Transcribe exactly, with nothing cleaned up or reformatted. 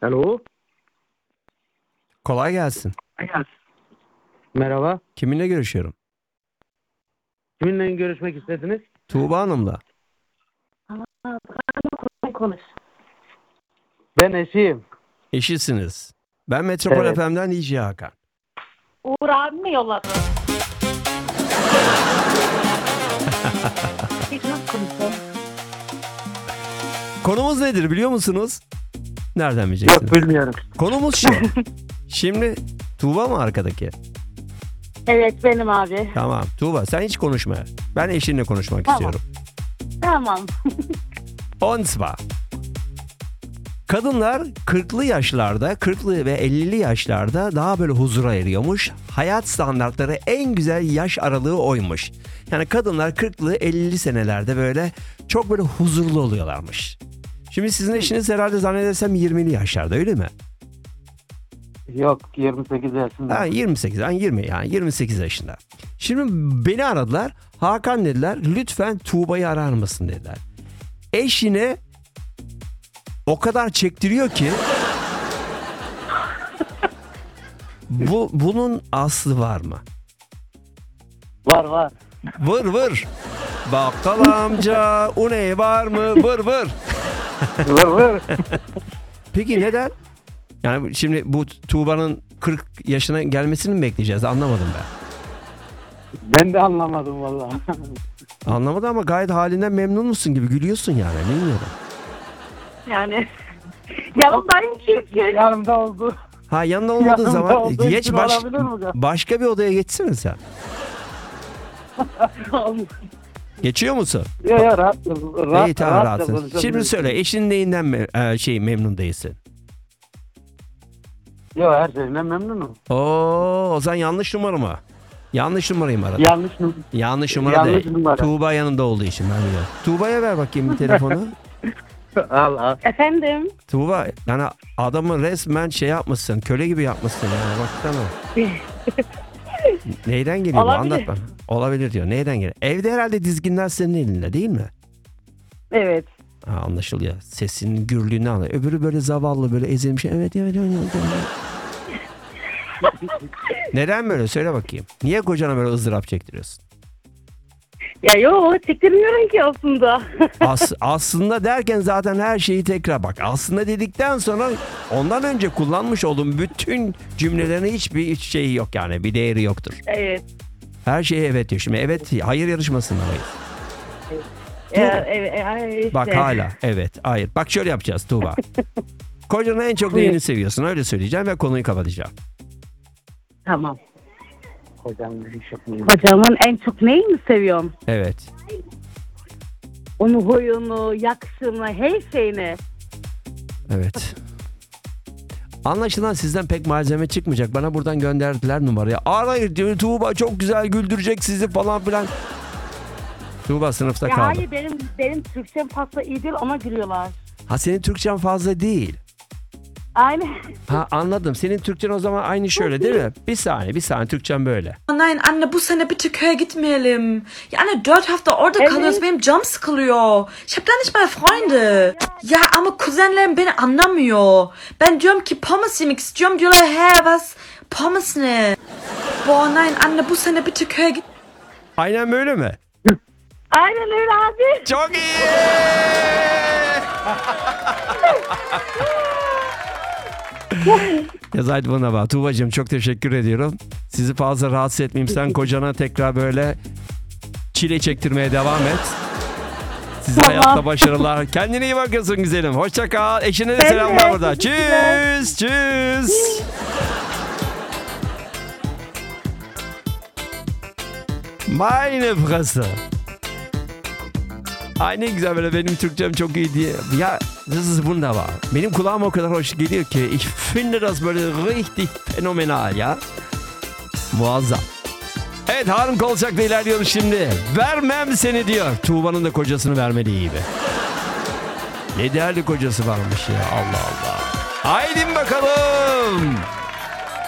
Alo. Kolay gelsin. Merhaba. Kiminle görüşüyorum? Kiminle görüşmek istediniz? Tuğba Hanım'la. Konuş. Ben eşiyim. Eşisiniz. Ben Metropol Evet. F M'den D J Hakan. Uğur abi mi yolladı? Hiç nasıl konuşuyor? Konumuz nedir biliyor musunuz? Nereden bileceksiniz? Yok bilmiyorum. Konumuz şu. Şimdi Tuğba mı arkadaki? Evet benim abi. Tamam. Tuğba sen hiç konuşma. Ben eşinle konuşmak Tamam. istiyorum. Tamam. Und zwar. Kadınlar kırklı yaşlarda, kırklı ve ellili yaşlarda daha böyle huzura eriyormuş. Hayat standartları en güzel yaş aralığı oymuş. Yani kadınlar kırklı ellili senelerde böyle çok böyle huzurlu oluyorlarmış. Şimdi sizin eşiniz herhalde zannedersem yirmili yaşlarda öyle mi? Yok yirmi sekiz yaşında. Ha, yirmi sekiz, yani yirmi yani yirmi sekiz yaşında. Şimdi beni aradılar. Hakan dediler lütfen Tuğba'yı arar mısın dediler. Eşine o kadar çektiriyor ki bu bunun aslı var mı? Var var. Vır vır. Bakkal amca uney var mı? Vır vır. Var var. Peki neden? Yani şimdi bu Tuğba'nın kırk yaşına gelmesini mi bekleyeceğiz? Anlamadım ben. Ben de anlamadım vallahi. Anlamadım ama gayet halinden memnun musun gibi gülüyorsun yani. Bilmiyorum. Yani yanımdayım çünkü. Yanımda oldu. Ha yanında olmadığı Yanımda zaman olduğu geç için baş, olabilir mi ya? başka bir odaya geçsene sen. Geçiyor musun? Yok yok rahat. rahat İyi tamam rahatça rahatsın. konuşabiliriz. Şimdi söyle eşin neyinden me- e, şey memnun değilsin? Yok her şeyinden memnunum. Oo, o zaman yanlış numara mı? Yanlış numarayı mı aradın? Yanlış mı? Yanlış numara Yanlış değil. numara. Tuğba yanında olduğu için ben biliyorum. Tuğba'ya ver bakayım bir telefonu. Al al. Efendim? Tuğba yani adamı resmen şey yapmışsın. Köle gibi yapmışsın yani baksana. Neyden geliyor bu? Olabilir. Anlat bana. Olabilir diyor. Neyden geliyor? Evde herhalde dizginler senin elinde değil mi? Evet. Ha, anlaşılıyor. Sesinin gürlüğünü anlıyor. Öbürü böyle zavallı böyle ezilmiş. Evet evet evet. evet. Neden böyle? Söyle bakayım. Niye kocana böyle ızdırap çektiriyorsun? Ya yok çektirmiyorum ki aslında. As- aslında derken zaten her şeyi tekrar bak. Aslında dedikten sonra ondan önce kullanmış olduğum bütün cümlelerin hiçbir şeyi yok yani. Bir değeri yoktur. Evet. Her şeye evet diyor. Şimdi evet hayır yarışmasındayız. Ya, evet, evet işte. Bak hala evet hayır. Bak şöyle yapacağız Tuğba. Kocanın en çok neyini seviyorsun öyle söyleyeceğim ve konuyu kapatacağım. Tamam. Hocam bir şey yok. Hocamın en çok neyini seviyorum? Evet. Onun huyunu, yakışını, her şeyini. Evet. Anlaşılan sizden pek malzeme çıkmayacak. Bana buradan gönderdiler numarayı. Arayın diyor Tuğba çok güzel güldürecek sizi falan filan. Tuğba sınıfta Ya kaldı. hayır benim benim Türkçem fazla iyi değil ona gülüyorlar. Ha senin Türkçen fazla değil. Aynen. Ha anladım. Senin Türkçen o zaman aynı şöyle değil mi? Bir saniye bir saniye Türkçen böyle. Oh nein, Anne, bu sene bitte köye gitmeyelim. Ya Anne, dort hafta orada Evet. kalıyoruz, benim canım sıkılıyor. Ich hab da nicht mal Freunde. Ya ama kuzenlerim beni anlamıyor. Ben diyorum ki Pommes yemek istiyorum. Diyorlar he was Pommes ne? Boah nein, Anne, bu sene bitte köye git. Aynen böyle mi? Aynen öyle abi. Çok iyi. Yaz haydi buna bak. Tuğbacığım çok teşekkür ediyorum. Sizi fazla rahatsız etmeyeyim. Sen kocana tekrar böyle çile çektirmeye devam et. Size Tamam. hayatta başarılar. Kendine iyi bakıyorsun güzelim. Hoşça kal. Eşine de Ben de. selamlar burada. Teşekkürler. Tschüss. Tschüss. Meine Fresse. Ay ne güzel böyle benim Türkçem çok iyi diye. Ya das ist wunderbar. Benim kulağıma o kadar hoş geliyor ki. Ich finde das böyle richtig phänomenal ya. Muazzam. Evet Harun Kolçak'la ilerliyoruz şimdi. Vermem seni diyor. Tuğba'nın da kocasını vermediği gibi. Ne değerli kocası varmış ya Allah Allah. Haydi bakalım.